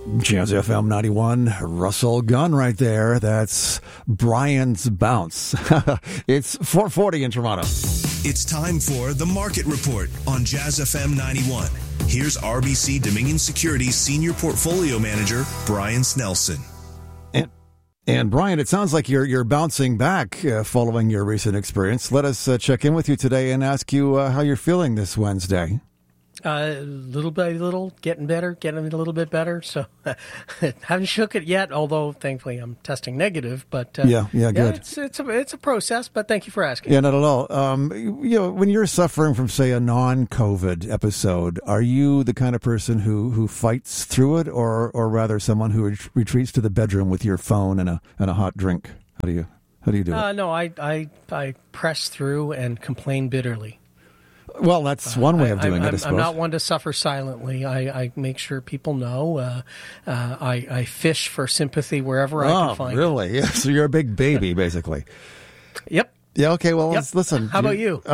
Jazz FM 91, Russell Gunn right there. That's Brian's Bounce. It's 4:40 in Toronto. It's time for The Market Report on Jazz FM 91. Here's RBC Dominion Securities Senior Portfolio Manager, Brian Snelson. And Brian, it sounds like you're bouncing back following your recent experience. Let us check in with you today and ask you how you're feeling this Wednesday. Little by little, getting a little bit better. So haven't shook it yet, although thankfully I'm testing negative. But yeah, good. It's a process, but thank you for asking. Yeah, not at all. When you're suffering from, say, a non-COVID episode, are you the kind of person who fights through it, or rather someone who retreats to the bedroom with your phone and a hot drink? How do you do it? No, I press through and complain bitterly. Well, that's one way of doing it, I suppose. I'm not one to suffer silently. I make sure people know. I fish for sympathy wherever I can find it. Oh, really? Yeah, so you're a big baby, basically. Yep. Yeah, okay, well, Yep. listen. How about you?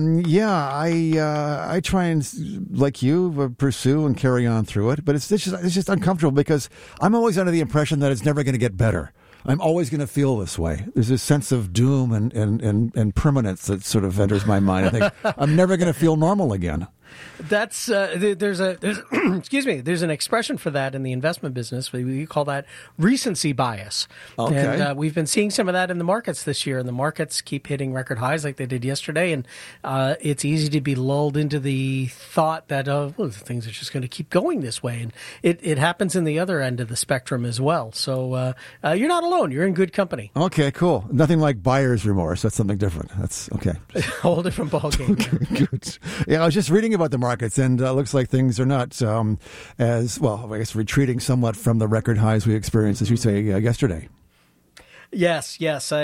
I try and, like you, pursue and carry on through it, but it's just uncomfortable because I'm always under the impression that it's never going to get better. I'm always going to feel this way. There's this sense of doom and permanence that sort of enters my mind. I think I'm never going to feel normal again. That's there's excuse me. There's an expression for that in the investment business. We call that recency bias. Okay. And we've been seeing some of that in the markets this year, and the markets keep hitting record highs like they did yesterday. And it's easy to be lulled into the thought that things are just going to keep going this way, and it happens in the other end of the spectrum as well. So you're not alone. You're in good company. Okay, cool. Nothing like buyer's remorse. That's something different. That's okay. A whole different ballgame. Okay, good. Yeah, I was just reading about the markets, and it looks like things are not as well. I guess retreating somewhat from the record highs we experienced, as you say, yesterday. Yes.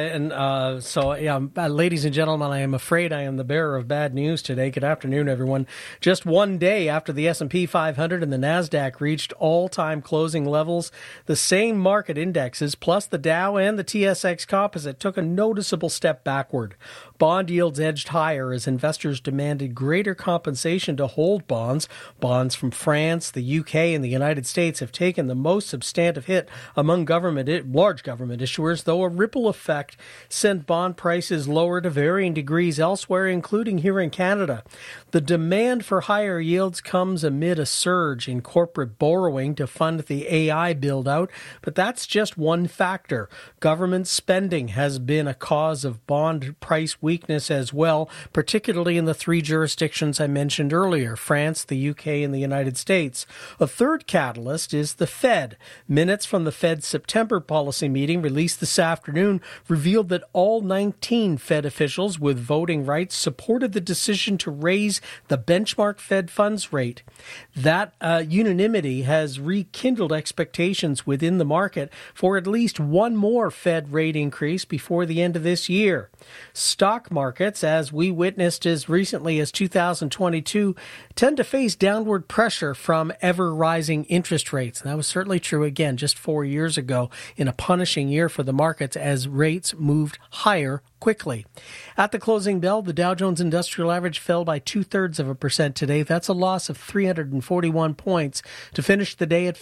Ladies and gentlemen, I am afraid I am the bearer of bad news today. Good afternoon, everyone. Just one day after the S&P 500 and the NASDAQ reached all-time closing levels, the same market indexes, plus the Dow and the TSX Composite, took a noticeable step backward. Bond yields edged higher as investors demanded greater compensation to hold bonds. Bonds from France, the UK, and the United States have taken the most substantive hit among large government issuers, though a ripple effect sent bond prices lower to varying degrees elsewhere, including here in Canada. The demand for higher yields comes amid a surge in corporate borrowing to fund the AI build-out, but that's just one factor. Government spending has been a cause of bond price weakness as well, particularly in the three jurisdictions I mentioned earlier, France, the UK, and the United States. A third catalyst is the Fed. Minutes from the Fed's September policy meeting released this afternoon revealed that all 19 Fed officials with voting rights supported the decision to raise the benchmark Fed funds rate. That unanimity has rekindled expectations within the market for at least one more Fed rate increase before the end of this year. Stock markets, as we witnessed as recently as 2022, tend to face downward pressure from ever-rising interest rates. And that was certainly true, again, just 4 years ago in a punishing year for the markets as rates moved higher quickly. At the closing bell, the Dow Jones Industrial Average fell by 0.2% today. That's a loss of 341 points to finish the day at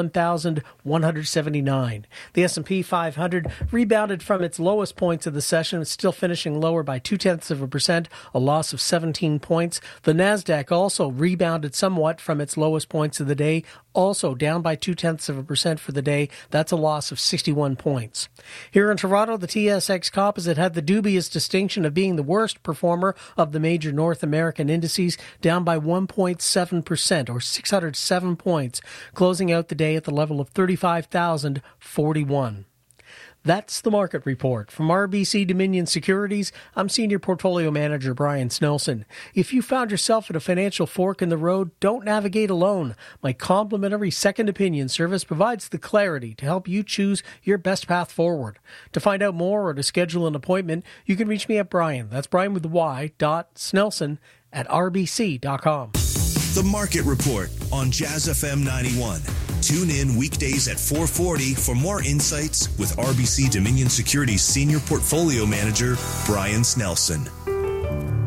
51,179. The S&P 500 rebounded from its lowest points of the session, still finishing lower by 0.2%, a loss of 17 points. The NASDAQ also rebounded somewhat from its lowest points of the day, also down by 0.2% for the day. That's a loss of 61 points. Here in Toronto, the TSX Composite had the dubious distinction of being the worst performer of the major North American indices, down by 1.7% or 607 points, closing out the day at the level of 35,041. That's the market report. From RBC Dominion Securities, I'm Senior Portfolio Manager Brian Snelson. If you found yourself at a financial fork in the road, don't navigate alone. My complimentary second opinion service provides the clarity to help you choose your best path forward. To find out more or to schedule an appointment, you can reach me at Brian. That's Brian with the Y, Snelson at rbc.com. The Market Report on Jazz FM 91. Tune in weekdays at 4:40 for more insights with RBC Dominion Securities Senior Portfolio Manager Brian Snelson.